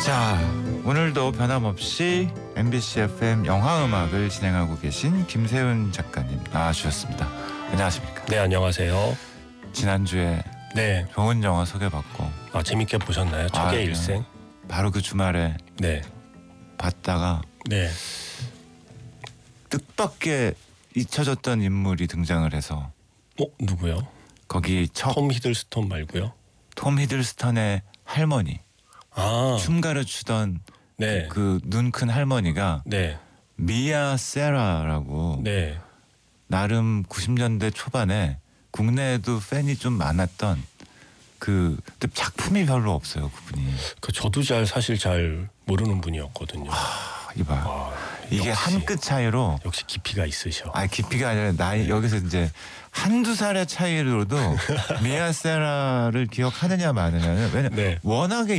자, 오늘도 변함없이 MBC FM 영화음악을 진행하고 계신 김세훈 작가님 나와주셨습니다. 안녕하십니까? 네, 안녕하세요. 지난주에 네. 좋은 영화 소개받고 재밌게 보셨나요? 척의 일생? 바로 그 주말에 네. 봤다가 네. 뜻밖의 잊혀졌던 인물이 등장을 해서 누구요? 거기 톰 히들스톤 말고요? 톰 히들스턴의 할머니, 춤 가르치던 네. 그 눈 큰 할머니가 네. 미아 세라라고 네. 나름 90년대 초반에 국내에도 팬이 좀 많았던 그 작품이 별로 없어요, 그분이. 저도 사실 잘 모르는 분이었거든요. 이봐. 이게 역시. 한 끗 차이로. 역시 깊이가 있으셔. 깊이가 아니라 나이. 여기서 이제 한두 살의 차이로도 미아 세라를 기억하느냐 마느냐는 왜냐면 네. 워낙에